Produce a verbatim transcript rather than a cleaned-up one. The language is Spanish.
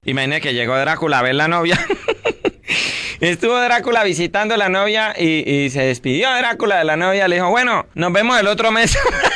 Imagínate que llegó Drácula a ver la novia. Estuvo Drácula visitando a la novia y, y se despidió Drácula de la novia. Le dijo, bueno, nos vemos el otro mes.